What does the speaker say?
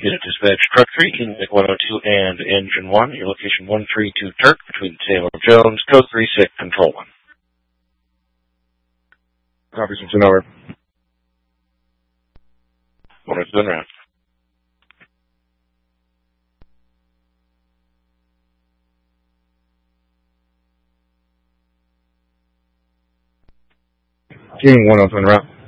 Unit Dispatch Truck 3, Unit 102 and Engine 1, your location 132 Turk between Taylor Jones, code 36, Control 1. Copy, switching over. 102 en route. King 102 en route.